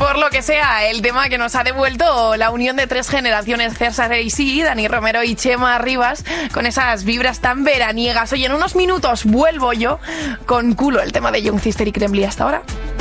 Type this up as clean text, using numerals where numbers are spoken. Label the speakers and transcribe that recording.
Speaker 1: Por lo que sea, el tema que nos ha devuelto la unión de 3 generaciones, César AC, Dani Romero y Chema Rivas, con esas vibras tan veraniegas. Oye, en unos minutos vuelvo yo con Culo, el tema de Young Sister y Kremli. Hasta ahora.